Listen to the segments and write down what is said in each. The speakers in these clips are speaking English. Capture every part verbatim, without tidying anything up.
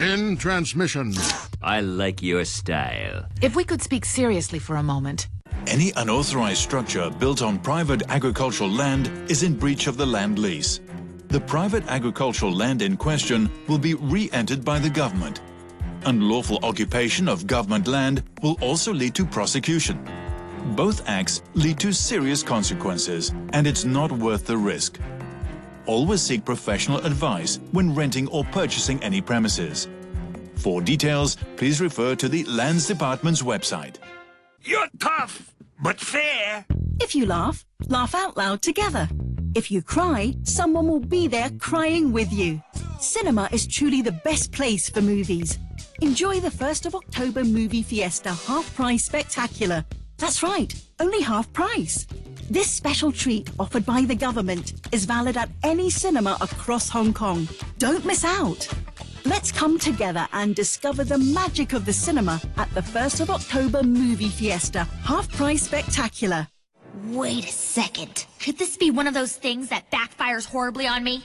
In transmission. I like your style. If we could speak seriously for a moment. Any unauthorized structure built on private agricultural land is in breach of the land lease. The private agricultural land in question will be re-entered by the government. Unlawful occupation of government land will also lead to prosecution. Both acts lead to serious consequences, and it's not worth the risk. Always seek professional advice when renting or purchasing any premises. For details, please refer to the Lands Department's website. You're tough, but fair. If you laugh, laugh out loud together. If you cry, someone will be there crying with you. Cinema is truly the best place for movies. Enjoy the first of October Movie Fiesta half-price spectacular. That's right, only half price. This special treat offered by the government is valid at any cinema across Hong Kong. Don't miss out. Let's come together and discover the magic of the cinema at the first of October Movie Fiesta half-price spectacular. Wait a second. Could this be one of those things that backfires horribly on me?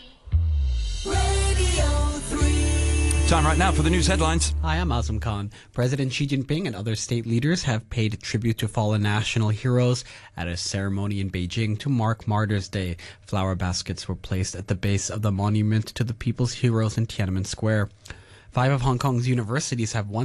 Time right now for the news headlines. Hi, I'm Azam Khan. President Xi Jinping and other state leaders have paid tribute to fallen national heroes at a ceremony in Beijing to mark Martyrs' Day. Flower baskets were placed at the base of the monument to the people's heroes in Tiananmen Square. Five of Hong Kong's universities have won